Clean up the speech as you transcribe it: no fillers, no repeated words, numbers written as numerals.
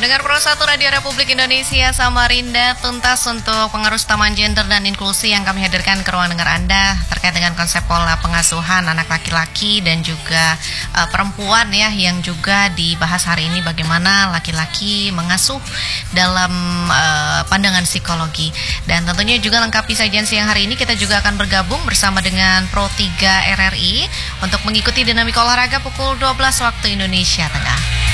Pendengar Pro 1 Radio Republik Indonesia Samarinda, tuntas untuk pengarus taman gender dan inklusi yang kami hadirkan ke ruang dengar Anda terkait dengan konsep pola pengasuhan anak laki-laki dan juga perempuan ya, yang juga dibahas hari ini bagaimana laki-laki mengasuh dalam pandangan psikologi. Dan tentunya juga lengkapi sajian siang hari ini, kita juga akan bergabung bersama dengan Pro 3 RRI untuk mengikuti dinamika olahraga pukul 12 waktu Indonesia Tengah.